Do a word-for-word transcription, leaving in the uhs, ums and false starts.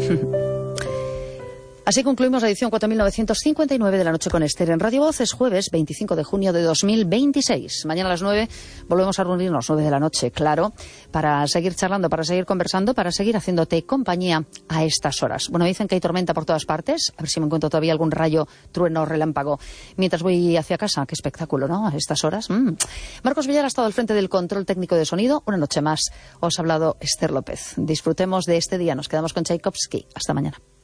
Así concluimos la edición cuatro mil novecientos cincuenta y nueve de La Noche con Esther en Radio Voz. Es jueves veinticinco de junio de dos mil veintiséis. Mañana a las nueve volvemos a reunirnos, nueve de la noche, claro, para seguir charlando, para seguir conversando, para seguir haciéndote compañía a estas horas. Bueno, dicen que hay tormenta por todas partes. A ver si me encuentro todavía algún rayo, trueno, relámpago. Mientras voy hacia casa, qué espectáculo, ¿no? A estas horas. Mm. Marcos Villar ha estado al frente del control técnico de sonido. Una noche más os ha hablado Esther López. Disfrutemos de este día. Nos quedamos con Tchaikovsky. Hasta mañana.